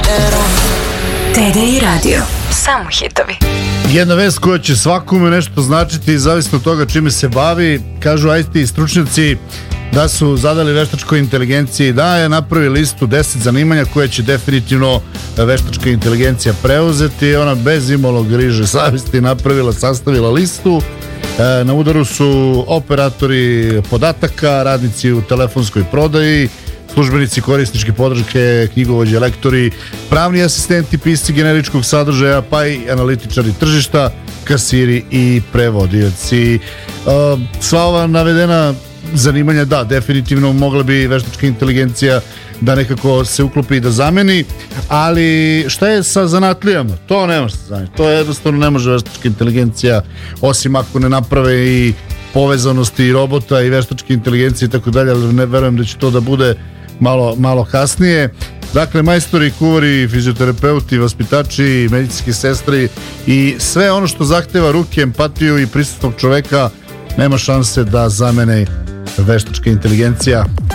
TDI Radio. Samo hitovi. Jedna vest koja će svakome nešto značiti, zavisno od toga čime se bavi. Kažu IT stručnjaci da su zadali veštačkoj inteligenciji da je napravi listu 10 zanimanja koje će definitivno veštačka inteligencija preuzeti. Ona bez imalo griže savesti sastavila listu. Na udaru su operatori podataka, radnici u telefonskoj prodaji, službenici korisničke podrške, knjigovođe, lektori, pravni asistenti, pisci generičkog sadržaja, pa i analitičari tržišta, kasiri i prevodioci. Sva ova navedena zanimanja, da, definitivno mogla bi veštačka inteligencija da nekako se uklopi i da zameni, ali šta je sa zanatlijama? To ne može se zameniti. To jednostavno ne može veštačka inteligencija, osim ako ne naprave i povezanosti i robota i veštačke inteligencije i tako dalje, ali ne verujem da će to da bude malo kasnije. Dakle, majstori, kuvari, fizioterapeuti, vaspitači, medicinske sestre i sve ono što zahteva ruke, empatiju i prisutnog čoveka nema šanse da zamene veštačka inteligencija.